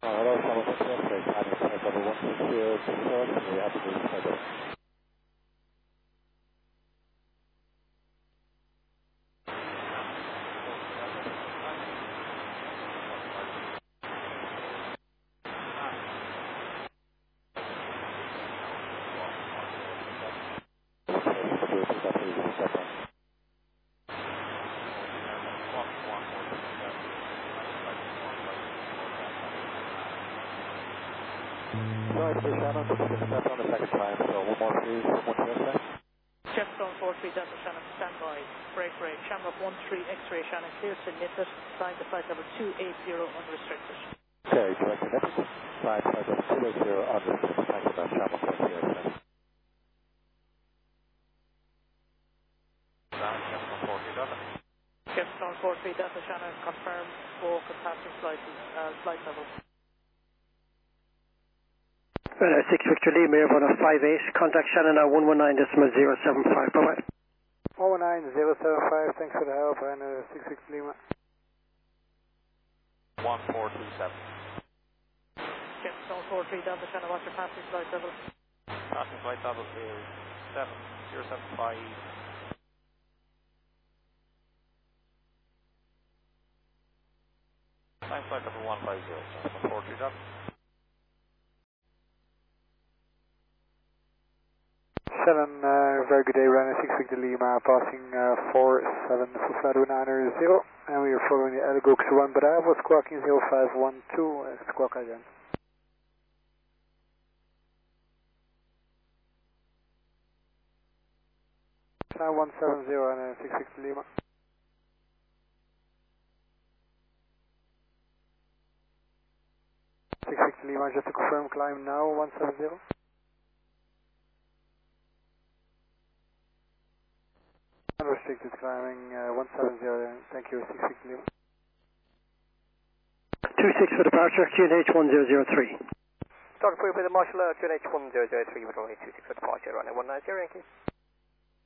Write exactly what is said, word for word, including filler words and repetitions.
hello, Channel Control, X-ray, climbing flight level one six zero six four, we have to move further. Sorry, please, Shannon, just going to step on the second time, so one more please, one more time. Jeffstone four three Delta Shannon, standby, break break, Shamrock one three X-ray Shannon, clear to Nippet, climb to flight level two eight zero unrestricted. Okay, direct to Nippet, climb flight level two eight zero unrestricted, thank you, that's Shamrock one three X-ray. Jeffstone four three Delta Shannon, confirm walk and passing flight, uh, flight level. Uh, six Victor Lima, Airborne of five eight, contact Shannon at one one nine decimal zero seven five, bye bye. one one nine zero seven five, thanks for the help, and uh, six Victor Lima. one four two seven. Jeffstone four three Delta Shannon, what's your passing flight level? Passing flight level is seven zero seven five. Climb flight level one five zero, so four three seven. Shannon, uh, very good day, running six Victor Lima, passing uh, four seven for flight nine zero, and we are following the Algox one, but I was squawking zero five one two, uh, squawk again. nine one seven zero and uh, six Victor Lima. six Victor Lima, just to confirm, climb now, one seven zero. Unrestricted climbing, uh, one seven zero, thank you, six Victor Lima. two six for departure, Q N H one zero zero three. Starting for you with the Marshall, uh, Q N H one zero zero three with only two six for departure, running one nine zero, thank you.